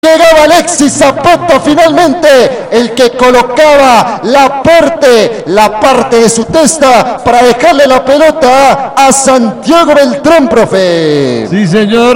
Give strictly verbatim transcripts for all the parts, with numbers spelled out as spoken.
Llegaba Alexis Zapata finalmente, el que colocaba la parte, la parte de su testa para dejarle la pelota a Santiago Beltrán, profe. Sí, señor.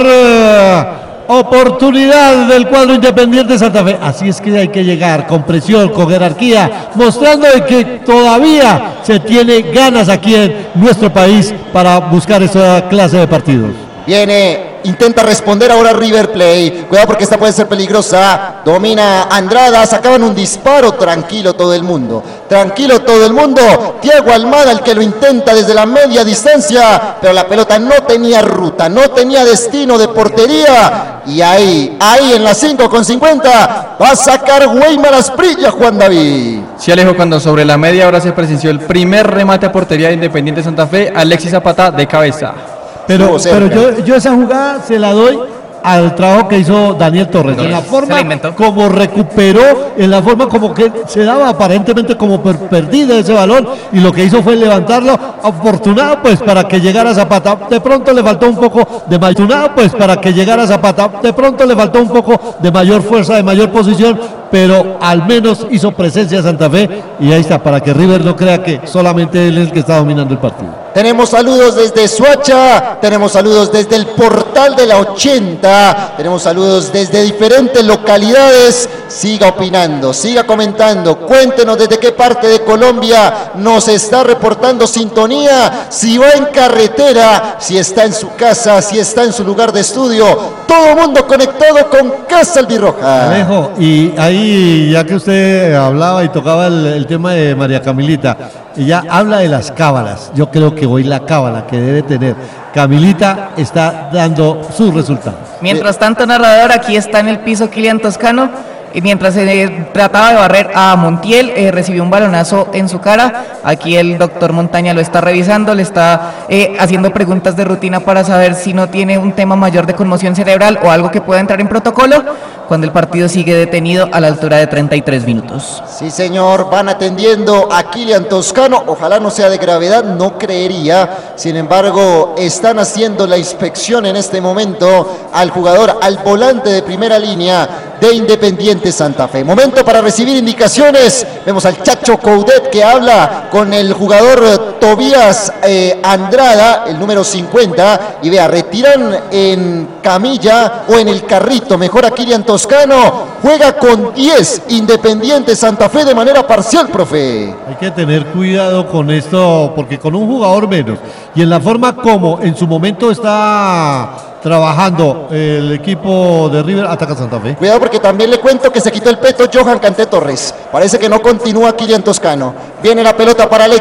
Oportunidad del cuadro Independiente de Santa Fe. Así es que hay que llegar con presión, con jerarquía, mostrando de que todavía se tiene ganas aquí en nuestro país para buscar esa clase de partidos. Viene, intenta responder ahora River Plate. Cuidado porque esta puede ser peligrosa. Domina Andrada, sacaban un disparo. Tranquilo todo el mundo. Tranquilo todo el mundo. Thiago Almada el que lo intenta desde la media distancia. Pero la pelota no tenía ruta, no tenía destino de portería. Y ahí, ahí en la cinco con cincuenta va a sacar Weimar Asprilla, Juan David. Sí, Alejo, cuando sobre la media hora se presenció el primer remate a portería de Independiente Santa Fe, Alexis Zapata de cabeza. Pero, pero yo, yo esa jugada se la doy al trabajo que hizo Daniel Torres, en la forma como recuperó, en la forma como que se daba aparentemente como per perdido ese balón, y lo que hizo fue levantarlo. Afortunado pues para que llegara Zapata, de pronto le faltó un poco de mayor, pues para que llegara Zapata, de pronto le faltó un poco de mayor fuerza, de mayor posición, pero al menos hizo presencia Santa Fe, y ahí está, para que River no crea que solamente él es el que está dominando el partido. Tenemos saludos desde Suacha, tenemos saludos desde el portal de la ochenta, tenemos saludos desde diferentes localidades. Siga opinando, siga comentando, cuéntenos desde qué parte de Colombia nos está reportando sintonía, si va en carretera, si está en su casa, si está en su lugar de estudio. Todo el mundo conectado con Casa Albirroja. Alejo, y ahí ya que usted hablaba y tocaba el, el tema de María Camilita, ella habla de las cábalas. Yo creo que hoy la cábala que debe tener Camilita está dando sus resultados. Mientras tanto, narrador, aquí está en el piso Kylian Toscano, y mientras se eh, trataba de barrer a Montiel, eh, recibió un balonazo en su cara. Aquí el doctor Montaña lo está revisando, le está eh, haciendo preguntas de rutina para saber si no tiene un tema mayor de conmoción cerebral o algo que pueda entrar en protocolo, cuando el partido sigue detenido a la altura de treinta y tres minutos. Sí, señor, van atendiendo a Kylian Toscano, ojalá no sea de gravedad, no creería. Sin embargo, están haciendo la inspección en este momento al jugador, al volante de primera línea de Independiente Santa Fe. Momento para recibir indicaciones. Vemos al Chacho Coudet que habla con el jugador Tobías eh, Andrada, el número cincuenta, y vea, retiran en camilla o en el carrito, mejor a Kylian Toscano. Juega con diez Independiente Santa Fe de manera parcial, profe. Hay que tener cuidado con esto, porque con un jugador menos y en la forma como en su momento está trabajando el equipo de River, ataca Santa Fe. Cuidado porque también le cuento que se quitó el peto Johan Canté Torres. Parece que no continúa Kylian Toscano. Viene la pelota para Alex.